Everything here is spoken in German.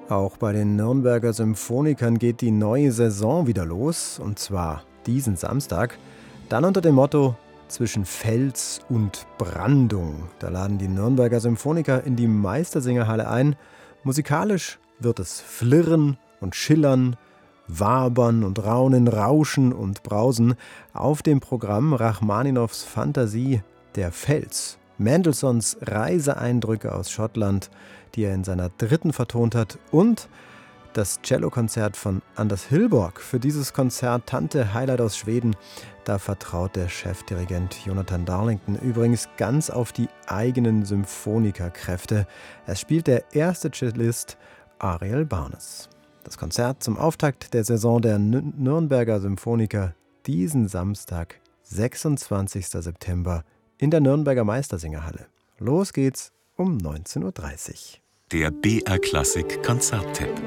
Auch bei den Nürnberger Symphonikern geht die neue Saison wieder los, und zwar diesen Samstag. Dann unter dem Motto Zwischen Fels und Brandung. Da laden die Nürnberger Symphoniker in die Meistersingerhalle ein. Musikalisch wird es flirren und schillern, wabern und raunen, rauschen und brausen. Auf dem Programm Rachmaninows Fantasie Der Fels. Mendelssohns Reiseeindrücke aus Schottland, die er in seiner dritten vertont hat, und das Cellokonzert von Anders Hillborg. Für dieses Konzert Tante Highlight aus Schweden. Da vertraut der Chefdirigent Jonathan Darlington übrigens ganz auf die eigenen Symphonikerkräfte. Es spielt der erste Cellist Ariel Barnes. Das Konzert zum Auftakt der Saison der Nürnberger Symphoniker diesen Samstag, 26. September, in der Nürnberger Meistersingerhalle. Los geht's um 19:30 Uhr. Der BR Klassik Konzerttipp.